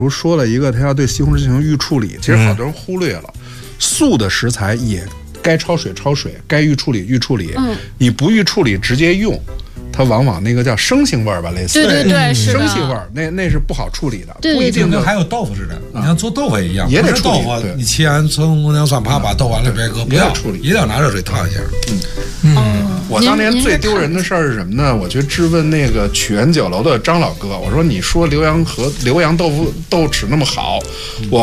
如说了一个，他要对西红柿进行预处理，其实好多人忽略了，素的食材也该焯水焯水，该预处理预处理。你不预处理直接用，它往往那个叫生性味儿吧，类似。 对，是生性味儿，那是不好处理的， 对不一定的。 还有豆腐似的，你像做豆腐也一样， 也得处理。 豆腐你切完葱姜蒜啪把豆往里边搁，不要处理， 一定要拿热水烫一下。 我当年最丢人的事儿是什么呢？我去质问那个曲园酒楼的张老哥，我说：“你说浏阳豆腐豆豉那么好，我